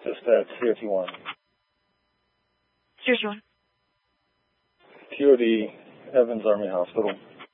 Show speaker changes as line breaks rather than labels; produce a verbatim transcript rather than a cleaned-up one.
Dispatch C O T one.
C O T one.
T O D, Evans Army Hospital.